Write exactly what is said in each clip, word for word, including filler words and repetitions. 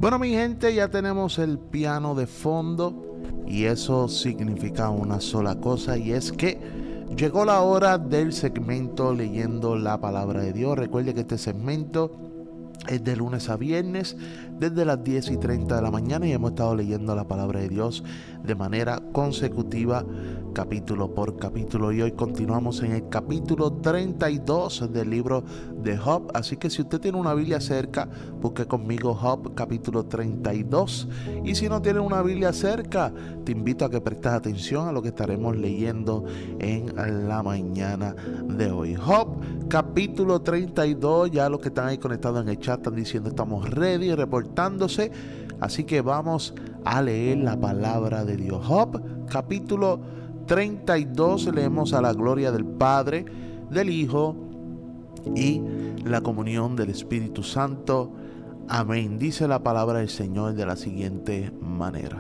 Bueno, mi gente, ya tenemos el piano de fondo y eso significa una sola cosa, y es que llegó la hora del segmento leyendo la palabra de Dios. Recuerde que este segmento es de lunes a viernes desde las diez y treinta de la mañana y hemos estado leyendo la palabra de Dios de manera consecutiva, capítulo por capítulo, y hoy continuamos en el capítulo treinta y dos del libro de Job. Así que si usted tiene una Biblia cerca, busque conmigo Job capítulo treinta y dos, y si no tiene una Biblia cerca, te invito a que prestes atención a lo que estaremos leyendo en la mañana de hoy. Job capítulo treinta y dos, ya los que están ahí conectados en el chat están diciendo estamos ready, reportándose, así que vamos a leer la palabra de Dios. Job capítulo treinta y dos, leemos a la gloria del Padre, del Hijo y la comunión del Espíritu Santo. Amén. Dice la palabra del Señor de la siguiente manera: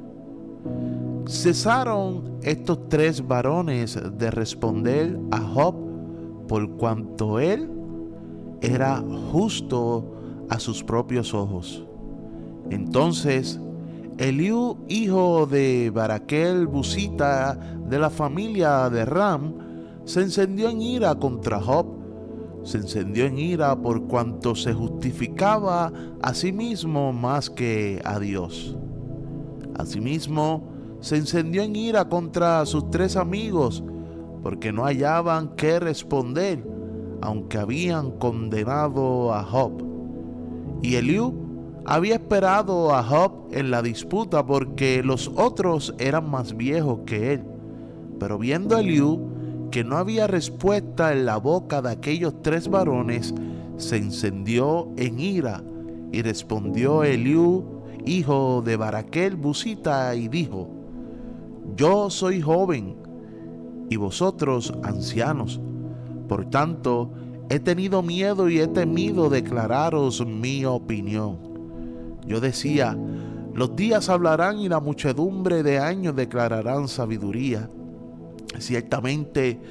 cesaron estos tres varones de responder a Job, por cuanto él era justo a sus propios ojos. Entonces Eliú, hijo de Baraquel Busita, de la familia de Ram, se encendió en ira contra Job. Se encendió en ira por cuanto se justificaba a sí mismo más que a Dios. Asimismo, se encendió en ira contra sus tres amigos, porque no hallaban qué responder, aunque habían condenado a Job. Y Eliú había esperado a Job en la disputa, porque los otros eran más viejos que él. Pero viendo Eliú que no había respuesta en la boca de aquellos tres varones, se encendió en ira, y respondió Eliú, hijo de Baraquel Busita, y dijo: yo soy joven y vosotros ancianos, por tanto he tenido miedo y he temido declararos mi opinión. Yo decía: los días hablarán y la muchedumbre de años declararán sabiduría. Ciertamente